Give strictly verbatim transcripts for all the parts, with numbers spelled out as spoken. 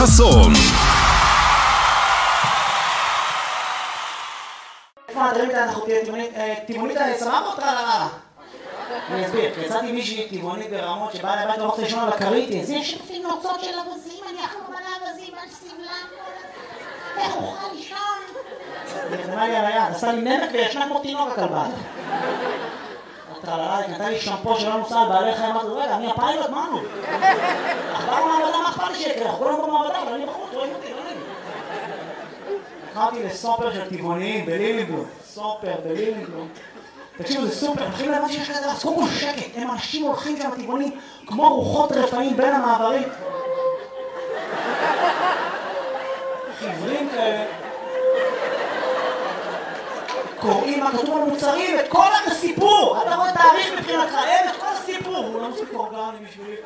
חסון. מה, תראה לי, אנחנו טבעונית סבבה אותך על הרעה? אני אסביר, יצאתי מישהי טבעונית ברמות שבאה לבית לא רוצה לישון על הכרית. זה שפים נוצות של אבזים, אני אחלום על האבזים, על סבלם, איך אוכל לישון? היא נתנה לי על היד, עשה לי נמק וישנה כמו תינוק הכלבה. הטרללה, היא נתנה לי שמפו שלא נוסע על בעלי חיים, אמרתי, רגע, אני הפיילוט, מה נו? אכבר מעבודה, מה אכפת לי שיקרה? אנחנו כולם במעבדה, אבל אני בחוץ, רואים אותי, לא נעים. לקחתי לסופר של טבעוניים בלילינבלום, סופר בלילינבלום. תקשיבו, זה סופר, מתחילים להבין שיש כזה, אז קודם כל שקט, הם אנשים הולכים שם טבעונים כמו רוחות רפאים בין המעברים. חיוורים כאלה. קוראים מה כתוב על מוצרים, את כל הסיפור! אתה רואה תאריך מבחינתך, אין את כל הסיפור! הוא לא מספיק אורגני בשבילי.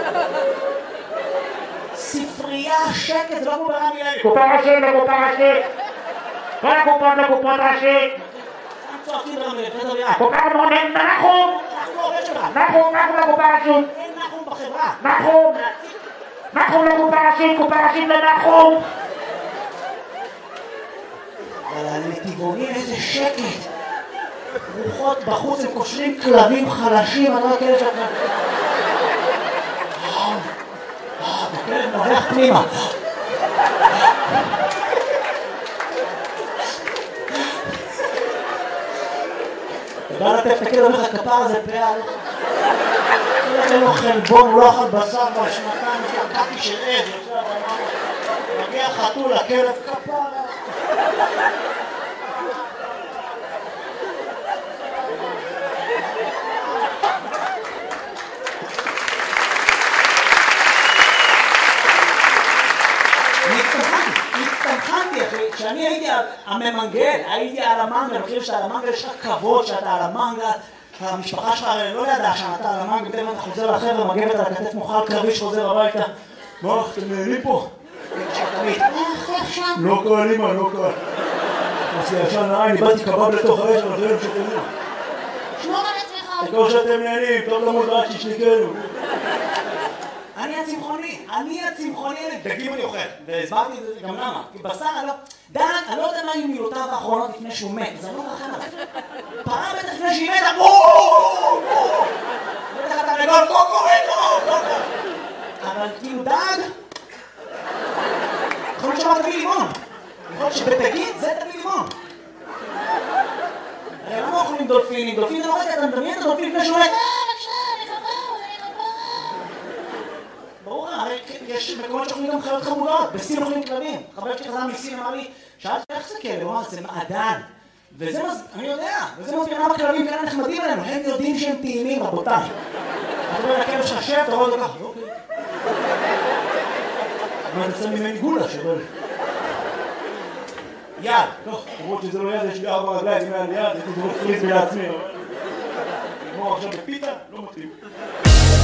ספרייה, שקט, זה לא כמו ברמי לוי. קופה ראשית לקופה ראשית! כל הקופות לקופות ראשית! צועקים ברמי לוי, קופה מונן, נחום! אנחנו עובד שלך! נחום, נחום לקופה ראשית! אין נחום בחברה! נחום! נחום לקופה ראשית, קופה ראשית לנחום! אבל הנתיבונים איזה שקט! רוחות בחוץ, הם קושרים כלבים חלשים, אני לא כאלה שאתה... הכלב נובח פנימה. אתה בא לטף את הכלב, אומר לך כפר הזה פעל. כלב אין לו חלבון, הוא לא אכל בשר כבר שנתיים, יש לו קקי של עז, מגיע חתול, הכלב כפר. הצטמחנתי אחי, כשאני הייתי הממנגל, הייתי על המנגל, אני חושב שעל המנגל יש לך כבוד שאתה על המנגל, המשפחה שלך לא ידעה שאתה על המנגל, בטח אתה חוזר לחבר'ה, מגבת על הכתף מוכר קרבי שחוזר הביתה. מה, אתם נהנים פה? לא קל אימא, לא קל. עשי ישן נעי, אני באתי קבב לתוך האש, אבל חייב שאתם נהנים. שמור על עצמך. תקור שאתם נהנים, טוב למוד רק שישליקנו. אני הצמחוני, אני הצמחוני, דגים אני אוכל, והסברתי את זה גם למה, כי בשר אני לא, דג, אני לא יודע מה היו מילותיו האחרונות לפני שהוא מת, אז אני לא מרחם עליו. פרה בטח לפני שהיא מתה, בואו! בטח אתה רגול, קוקוריקו! אבל כאילו דג, יכול להיות שמה תביא לימון, יכול להיות שבדגית זה תביא לימון. הרי למה אוכלים דולפינים? דולפין זה לא רגע, אתה מדמיין את הדולפין לפני שהוא מת? ברור, הרי יש מקומות שאוכלים גם חיות חמודות, בסין אוכלים כלבים. חבר שלי חזר מסין, אמר לי, שאלתי איך זה כלב? הוא אמר, זה מעדן. וזה, אני יודע, וזה מסביר למה כלבים כאלה נחמדים עלינו, הם יודעים שהם טעימים, רבותיי. אתה רואה לכלב שלך שב, אתה רואה אותו ככה, אוקיי. אבל אתה שם ממני גולה שבל. יד, טוב, למרות שזה לא יד, יש לי ארבע רגליים, אם היה לי יד, הייתי דורך פריז לעצמי. כמו עכשיו בפיתה, לא מתאים.